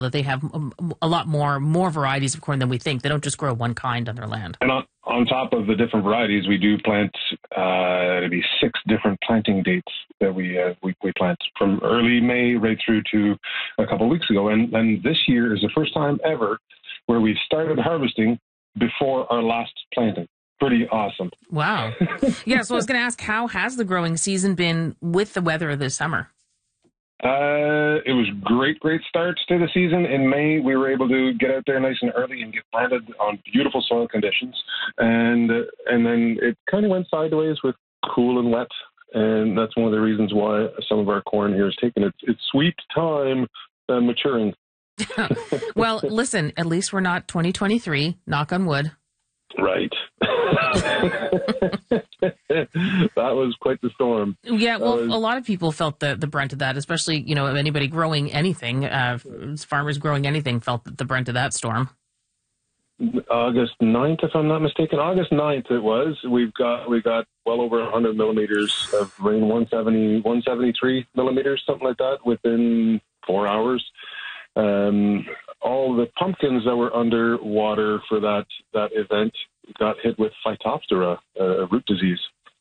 that they have a lot more varieties of corn than we think. They don't just grow one kind on their land. And on top of the different varieties, we do plant maybe 6 different planting dates that we plant from early May right through to a couple of weeks ago. And this year is the first time ever where we've started harvesting before our last planting. Pretty awesome. Wow. Yeah, so I was going to ask, how has the growing season been with the weather this summer? It was great start to the season. In May, we were able to get out there nice and early and get planted on beautiful soil conditions. And then it kind of went sideways with cool and wet. And that's one of the reasons why some of our corn here is taking its sweet time maturing. Well, listen, at least we're not 2023, knock on wood. Right. That was quite the storm. Yeah, well, a lot of people felt the brunt of that, especially, anybody growing anything, farmers growing anything felt the brunt of that storm. August 9th, if I'm not mistaken. August 9th it was. We got well over 100 millimeters of rain, 173 millimeters, something like that, within 4 hours. All the pumpkins that were underwater for that event got hit with Phytophthora, a root disease.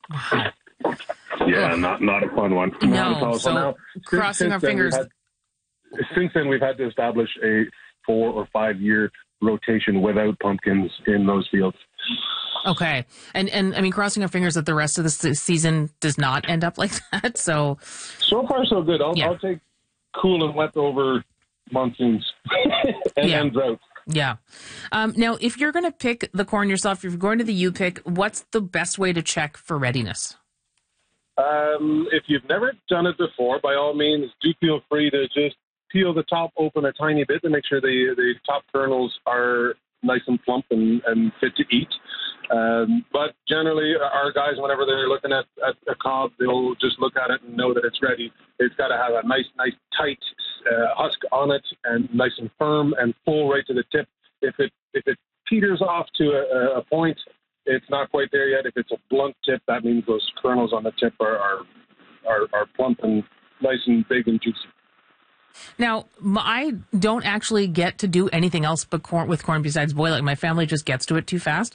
Yeah, not a fun one. No, so now, crossing our fingers. Since then, we've had to establish a 4 or 5 year rotation without pumpkins in those fields. Okay. And I mean, crossing our fingers that the rest of the season does not end up like that. So far, so good. I'll take cool and wet over monsoons and drought. Yeah. Now, if you're going to pick the corn yourself, if you're going to the U-Pick, what's the best way to check for readiness? If you've never done it before, by all means, do feel free to just peel the top open a tiny bit to make sure the top kernels are nice and plump and fit to eat. But generally, our guys, whenever they're looking at a cob, they'll just look at it and know that it's ready. It's got to have a nice tight husk on it and nice and firm and full right to the tip. If it peters off to a point, it's not quite there yet. If it's a blunt tip, that means those kernels on the tip are plump and nice and big and juicy. Now, I don't actually get to do anything else but with corn besides boil it. My family just gets to it too fast.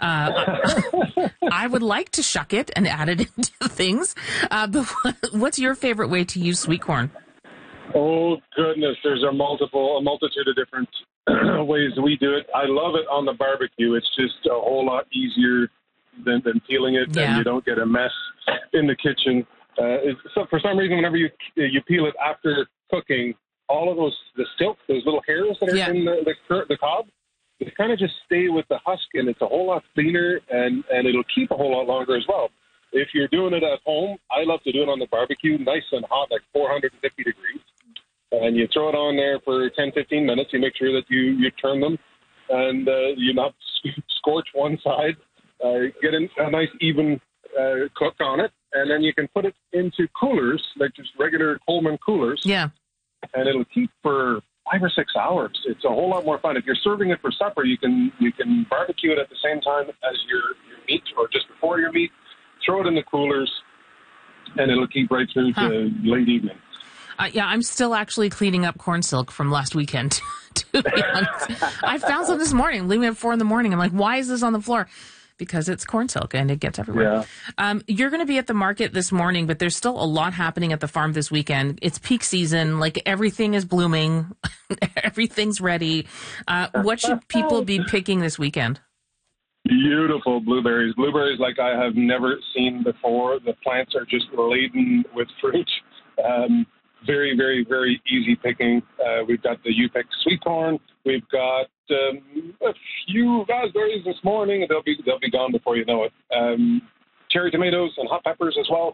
I would like to shuck it and add it into things. But what's your favorite way to use sweet corn? Oh, goodness. There's a multitude of different ways we do it. I love it on the barbecue. It's just a whole lot easier than peeling it, and you don't get a mess in the kitchen. So for some reason, whenever you peel it after cooking, all of the stilk, those little hairs that are in the cob, they kind of just stay with the husk, and it's a whole lot cleaner, and it'll keep a whole lot longer as well. If you're doing it at home, I love to do it on the barbecue, nice and hot, like 450 degrees. And you throw it on there for 10, 15 minutes. You make sure that you turn them, and you not scorch one side. Get a nice even cook on it, and then you can put it into coolers, like just regular Coleman coolers. Yeah. And it'll keep for 5 or 6 hours. It's a whole lot more fun. If you're serving it for supper, you can barbecue it at the same time as your meat, or just before your meat. Throw it in the coolers, and it'll keep right through to late evening. I'm still actually cleaning up corn silk from last weekend, to be honest. I found some this morning, leaving at 4 a.m. I'm like, why is this on the floor? Because it's corn silk and it gets everywhere. Yeah. You're going to be at the market this morning, but there's still a lot happening at the farm this weekend. It's peak season. Like, everything is blooming. Everything's ready. What should people be picking this weekend? Beautiful blueberries. Blueberries like I have never seen before. The plants are just laden with fruit. Very, very, very easy picking. We've got the U-Pick sweet corn. We've got a few raspberries this morning, and they'll be gone before you know it. Cherry tomatoes and hot peppers as well.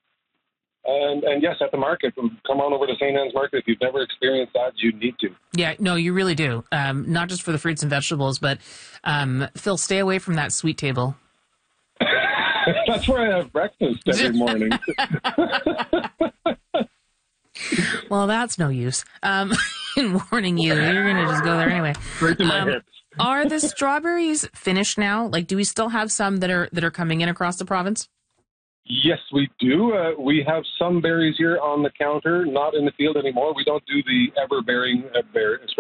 And yes, at the market, come on over to St. Anne's Market. If you've never experienced that, you need to. Yeah, no, you really do. Not just for the fruits and vegetables, but Phil, stay away from that sweet table. That's where I have breakfast every morning. Well, that's no use. In warning you, you're going to just go there anyway. Right to my hips. Are the strawberries finished now? Like, do we still have some that are coming in across the province? Yes, we do. We have some berries here on the counter, not in the field anymore. We don't do the ever-bearing